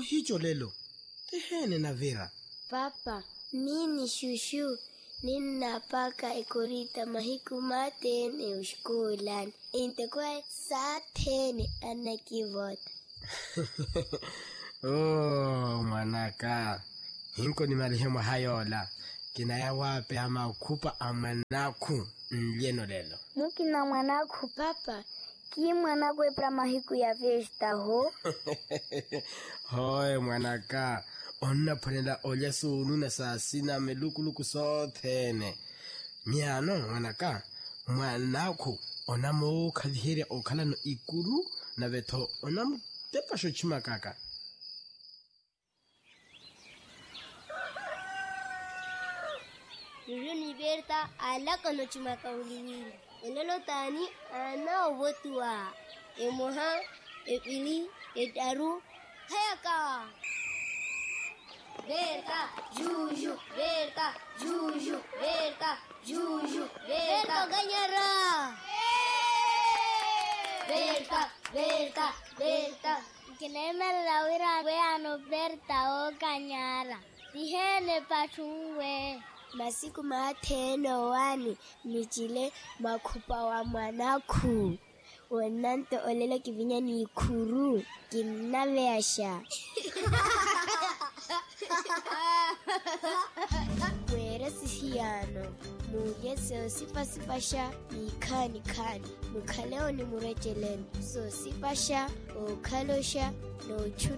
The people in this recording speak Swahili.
hicho lelo. Tehene na Vera. Papa, mini shushu. Ninapaka ikurita mahiku matene ushkulan. Inte kwa satene anakivota. Oh, manaka. Hinko ni marehemu hayola. Kinaya wape ama kupa amanaku nlieno lelo. Mukina mwanaku papa. Ki mwanaku epra mahiku ya festa ho? Hoi mwanaka. Onna panela olya sunu na sasina melukuluku sothene. Miano mwanaka. Mwanaku onamo kalihiri okala no ikuru na veto onamo tepa shochima kaka. Yuyu ni Berta alaka no chimaka uliwili. Elolo tani ana obotua. Emoha, epili, etaru, heka. Berta, juju, Berta, juju, Berta, juju, Berta ganyara. Berta, Berta, Berta. Kileme lawira we ano Berta o ganyara. Tihene pachungwe. Masiku mateno wani michile makupa wa mwanaku. Wananto olela kivinya ni ikuru. Kinaveasha. Kwere sihiyano. Muye seo sipasipasha ni kani. Mukaleo ni murejeleni. So sipasha o kalosha no chuni.